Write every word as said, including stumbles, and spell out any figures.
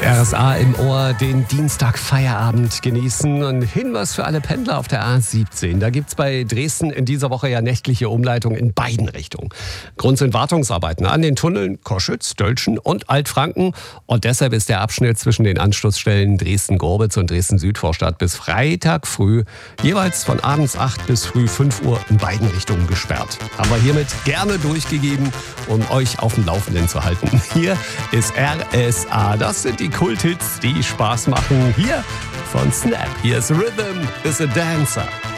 R S A im Ohr, den Dienstag Feierabend genießen. Und Hinweis für alle Pendler auf der A siebzehn. Da gibt es bei Dresden in dieser Woche ja nächtliche Umleitungen in beiden Richtungen. Grund sind Wartungsarbeiten an den Tunneln Koschütz, Dölschen und Altfranken. Und deshalb ist der Abschnitt zwischen den Anschlussstellen Dresden-Gorbitz und Dresden-Südvorstadt bis Freitag früh jeweils von abends acht bis früh fünf Uhr in beiden Richtungen gesperrt. Haben wir hiermit gerne durchgegeben, um euch auf dem Laufenden zu halten. Hier ist R S A. Das sind die Kulthits, die Spaß machen. Hier von Snap. Hier ist Rhythm is a Dancer.